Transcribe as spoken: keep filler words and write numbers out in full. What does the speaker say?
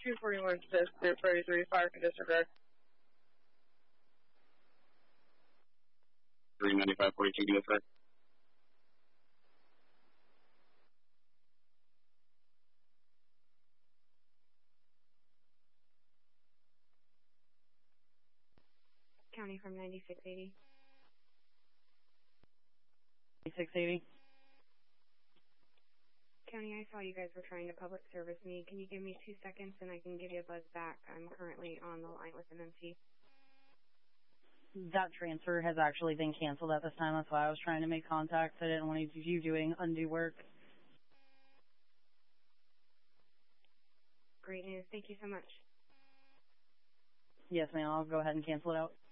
two forty-one fifth through thirty-three, fire for disregard. three ninety-five forty-two, disregard. County from ninety-six eighty. ninety-six eighty. County, I saw you guys were trying to public service me. Can you give me two seconds and I can give you a buzz back? I'm currently on the line with an M T. That transfer has actually been canceled at this time. That's why I was trying to make contact. I didn't want you doing undue work. Great news. Thank you so much. Yes, ma'am. I'll go ahead and cancel it out.